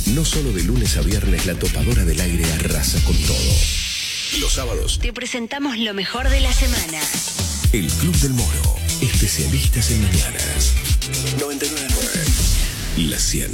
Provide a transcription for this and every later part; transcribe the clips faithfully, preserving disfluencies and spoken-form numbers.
No solo de lunes a viernes la topadora del aire arrasa con todo. Los sábados te presentamos lo mejor de la semana. El Club del Moro, especialistas en mañanas. noventa y nueve punto nueve. La cien.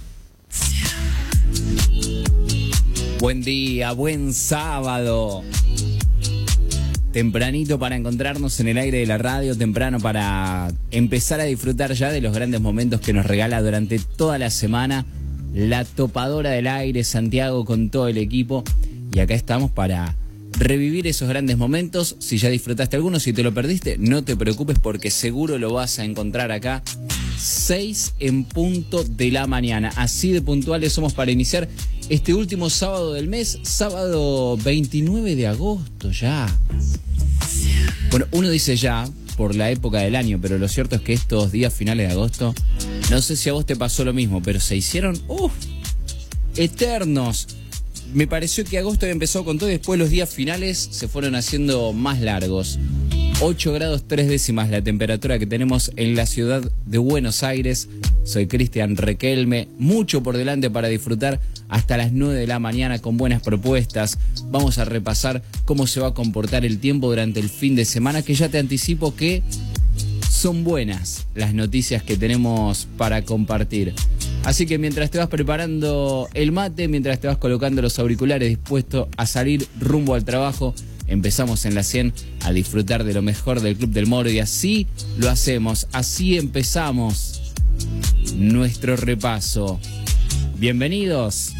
Buen día, buen sábado. Tempranito para encontrarnos en el aire de la radio, temprano para empezar a disfrutar ya de los grandes momentos que nos regala durante toda la semana la topadora del aire, Santiago, con todo el equipo. Y acá estamos para revivir esos grandes momentos. Si ya disfrutaste alguno, si te lo perdiste, no te preocupes porque seguro lo vas a encontrar acá. seis en punto de la mañana. Así de puntuales somos para iniciar este último sábado del mes, sábado veintinueve de agosto ya. Bueno, uno dice ya por la época del año, pero lo cierto es que estos días finales de agosto, no sé si a vos te pasó lo mismo, pero se hicieron, uff, eternos. Me pareció que agosto empezó con todo y después los días finales se fueron haciendo más largos. ocho grados tres décimas la temperatura que tenemos en la ciudad de Buenos Aires. Soy Cristian Requelme, mucho por delante para disfrutar hasta las nueve de la mañana con buenas propuestas. Vamos a repasar cómo se va a comportar el tiempo durante el fin de semana, que ya te anticipo que son buenas las noticias que tenemos para compartir. Así que mientras te vas preparando el mate, mientras te vas colocando los auriculares dispuesto a salir rumbo al trabajo, empezamos en la cien a disfrutar de lo mejor del Club del Moro y así lo hacemos, así empezamos nuestro repaso. Bienvenidos.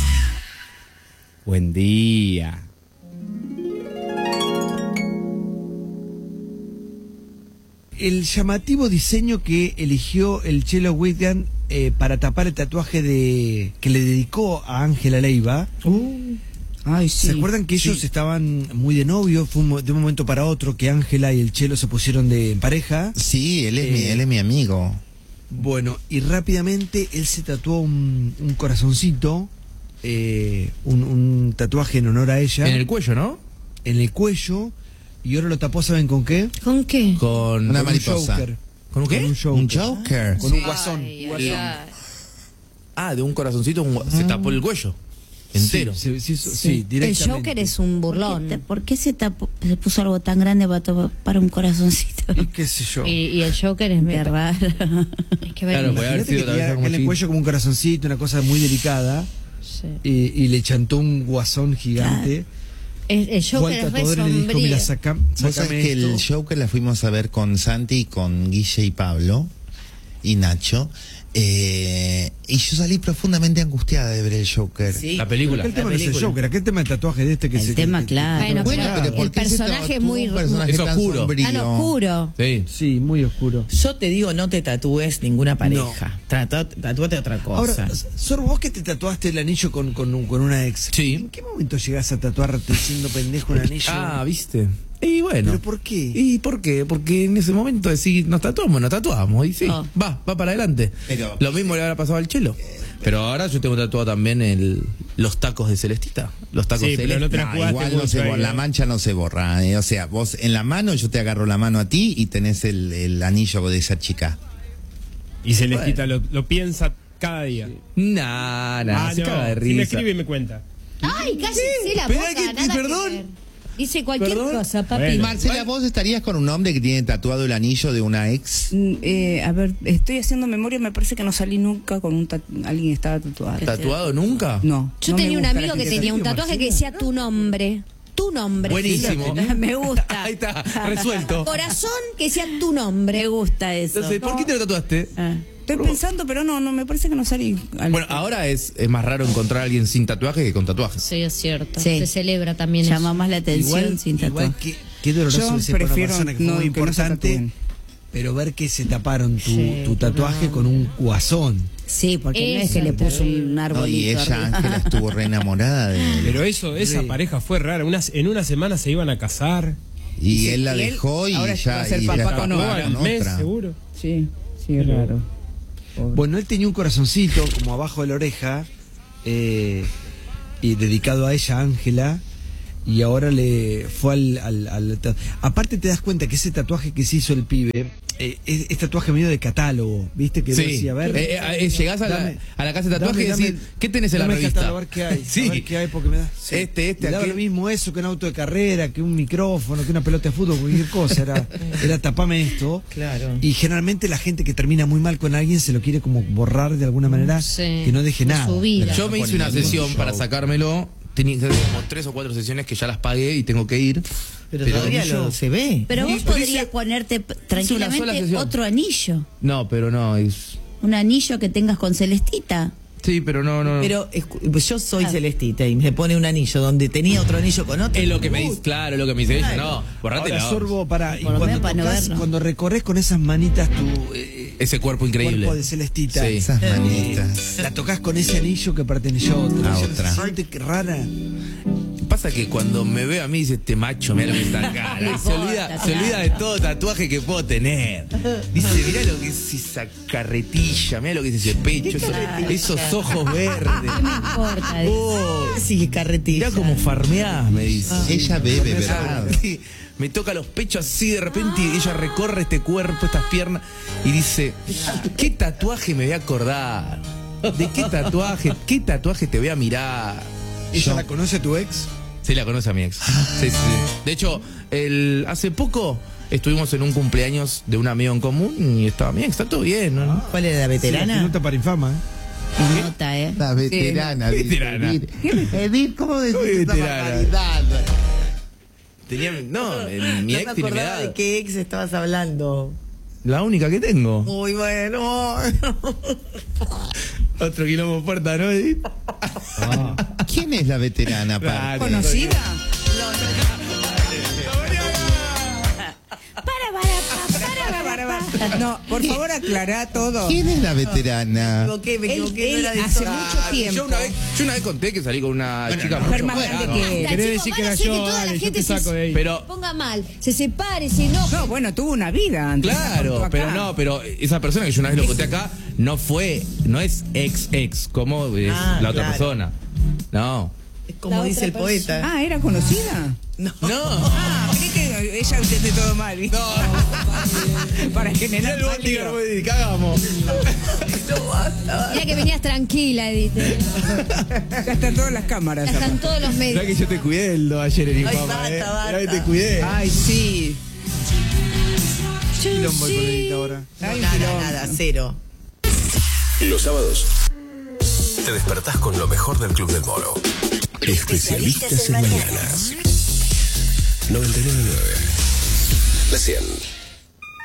Buen día. El llamativo diseño que eligió el Chelo Whitgan eh, para tapar el tatuaje de que le dedicó a Ángela Leiva. Uh. Ay, sí. ¿Se acuerdan que ellos sí. estaban muy de novio? Fue un, de un momento para otro que Ángela y el Chelo se pusieron de en pareja. Sí, él es, eh, mi, él es mi amigo. Bueno, y rápidamente él se tatuó un, un corazoncito, eh, un, un tatuaje en honor a ella. En el cuello, ¿no? En el cuello. Y ahora lo tapó, ¿saben con qué? ¿Con qué? Con Una Con mariposa. Un Joker. ¿Con un qué? Con un Joker. Un Joker. Con un guasón. Ay, un ay, guasón. ay. Ah, de un corazoncito un gua- se tapó el cuello entero. Sí, sí, sí, sí, Sí. El directamente. Joker es un burlón. ¿Por qué, por qué se, tapó, se puso algo tan grande para, to- para un corazoncito? Y qué sé yo. Y, y el Joker es Qué raro. Es que ver. Claro, puede haber Imagínate sido que tal vez tenía algo en el así. cuello como un corazoncito, una cosa muy delicada, Sí. y, y le chantó un guasón gigante. El, el Fue Joker al es re tatuador y le dijo, sombrío. mira, saca, Vos sabés sácame que esto. el Joker la fuimos a ver con Santi y con Guille y Pablo y Nacho. Eh, y yo salí profundamente angustiada de ver el Joker. Sí. La película. Aquel tema La no es el película. Joker, aquel tema del tatuaje de este que El se... tema, que- claro. Bueno, Bueno, pero pero ¿por el qué se personaje tatuó es muy- un personaje es tan oscuro. sombrío? Tan oscuro. Sí. Sí, muy oscuro. Yo te digo, no te tatúes ninguna pareja. Trata- tatúate otra cosa. Ahora, Sor, vos que te tatuaste el anillo con, con, un- con una ex, Sí. ¿en qué momento llegás a tatuarte siendo pendejo un anillo? Ah, ¿viste? Y bueno. ¿Pero por qué? ¿Y por qué? Porque en ese momento decís, nos tatuamos, nos tatuamos. Y sí, Oh. va, va para adelante. Pero- Lo mismo le habrá pasado al Chelo. Pero ahora yo tengo tatuado también el, los tacos de Celestita. Los tacos Sí, pero Celeste. no te la No, jugaste igual no mucho se ahí, borra, la ¿eh? mancha no se borra. eh. O sea, vos en la mano, yo te agarro la mano a ti y tenés el, el anillo de esa chica. Y Celestita lo, lo piensa cada día. Nah, nah, ah, se no. caga de Si risa. me escribe y me cuenta. Ay, casi la Pero boca, hay que- nada que perdón. ver. Dice cualquier Perdón. cosa, papi. Bueno. Marcela, ¿vos estarías con un hombre que tiene tatuado el anillo de una ex? Mm, eh, a ver, estoy haciendo memoria, me parece que no salí nunca con un tatu- alguien que estaba tatuado. ¿Tatuado nunca? No. Yo no me tenía un gusta amigo la que gente tenía un tatuada. tatuaje que decía tu nombre. Tu nombre. Buenísimo. Me gusta. Ahí está, resuelto. Corazón que decía tu nombre. Me gusta eso. Entonces, ¿por qué te lo tatuaste? Ah, estoy pensando, pero no, no, me parece que no salí. al- Bueno, ahora es, es más raro encontrar a alguien sin tatuaje que con tatuajes. Sí, es cierto. Sí. Se celebra también Llama eso. más la atención Igual, sin igual tatuaje. que, qué doloroso Yo ese para una prefiero persona que no- fue muy que no se importante, tatúen. pero ver que se taparon tu, Sí, tu tatuaje no. con un guasón. Sí, porque no es Eso que le es puso un terrible. No, y arbolito ella, arriba. Ángela, estuvo re enamorada de él. Pero eso, esa Sí. pareja fue rara. Unas, en una semana se iban a casar. Y Sí, él la y él dejó y ahora va ya, a ser y ya papá estaba con Tatuó otra. al con mes, otra. seguro. Sí, sí, es raro. Pobre. Bueno, él tenía un corazoncito como abajo de la oreja, eh, y dedicado a ella, Ángela, y ahora le fue al, al, al- aparte te das cuenta que ese tatuaje que se hizo el pibe eh, es, es tatuaje medio de catálogo, viste que Sí. decía, a ver, Eh, eh, eh, llegás a la, dame- a la casa de tatuaje y dame- decís, dame- ¿qué tenés en la dame el revista? catálogo, a ver qué hay, Sí. a ver qué hay porque me da sí. Este, este, Me daba aquel. lo mismo eso que un auto de carrera, que un micrófono, que una pelota de fútbol, cualquier cosa, era, era tapame esto. Claro. Y generalmente la gente que termina muy mal con alguien se lo quiere como borrar de alguna manera, Sí. que no deje De nada. su vida. Yo me hice una sesión para sacármelo. Tenía tengo como tres o cuatro sesiones que ya las pagué y tengo que ir. Pero, todavía yo- lo, se ve. Pero Y vos pero podrías hice- ponerte p- sola tranquilamente sesión. otro anillo. No, pero no, es... Un anillo que tengas con Celestita. Sí, pero no, no. Pero escu- yo soy Celestita y me pone un anillo donde tenía otro anillo con otro. Es lo que me dice, claro, es lo que me dice ella, no, borrate Ahora, la Sorbo, para, y Por lo cuando, menos para no tocas, verlo. cuando recorres con esas manitas tu eh, ese cuerpo increíble. cuerpo de Celestita, Sí. Esas eh, manitas. la tocas con ese anillo que perteneció a otra. A Es una otra. sensación de- rara. Pasa que cuando me ve a mí dice este macho, mira lo que está acá. No Y se olvida, importa, se claro. olvida de todo tatuaje que puedo tener. Dice, mirá lo que es esa carretilla, mirá lo que es ese pecho, esos, esos ojos verdes. ¿Qué me importa? Oh, Sí, carretilla. mirá como farmeás, me dice. Ella bebe, Ah, ¿verdad? sí. Me toca los pechos así de repente y ella recorre este cuerpo, estas piernas y dice, ¿qué tatuaje me voy a acordar? ¿De qué tatuaje? ¿Qué tatuaje te voy a mirar? ¿Ella Yo- la conoce a tu ex? Sí, la conoce a mi ex. Sí, sí. De hecho, el, hace poco estuvimos en un cumpleaños de un amigo en común y estaba mi ex, está todo bien, ¿no? ¿Cuál era la Sí, veterana? nota para infama, ¿eh? Nota, ¿eh? La veterana. dice Veterana. Edith. Edith, ¿cómo decís ¿Cómo esa veterana? barbaridad? Tenía, no, el- mi no ex me tiene mi acordaba edad. de qué ex estabas hablando. La única que tengo. Muy bueno. Otro quilombo puerta, ¿no, Edith? ¿Quién es la veterana, aparte? ¿Conocida? Para, para, pa, para, pa. No, por favor aclará todo. ¿Quién es la Me veterana? equivoqué, me Él- equivoqué. no él era de hace eso. mucho tiempo. Yo una, vez, yo una vez conté que salí con una chica mujer mucho más más grande grande. que él. Basta, Querés chicos, decir que van a era hacer yo, que toda la dale, yo gente te se, saco de ahí. Pero- se ponga mal, se separe, se enoje. No, bueno, tuvo una vida antes. Claro, Acá. pero no, pero esa persona que yo una vez lo conté acá no fue, no es ex ex como es Ah, la otra claro. persona. No. Es como La dice otra el poeta. Ah, ¿era conocida? No. No. Ah, creí que ella entiende todo mal, ¿viste? Para generar pánico. cagamos. Mira que venías tranquila, Edith. Ya están todas las cámaras. Ya están todos los medios. que yo te cuidé el do ayer en Ay, Infama, basta, eh. basta. Mirá que te cuidé. Ay, sí. Quilombo el colegito ahora. Ay, Nada, quilombo. nada, cero. Los sábados te despertás con lo mejor del Club del Moro. Especialistas en mañanas. noventa y nueve punto nueve. La cien.